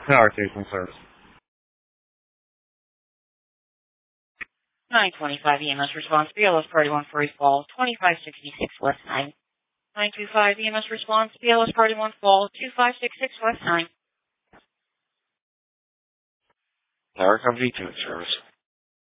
Tower station service. 925 EMS response, BLS Party 1 for Fall, 2566 West 9. 925 EMS response, BLS Party 1 Fall, 2566 West 9. Tower Company 2 service.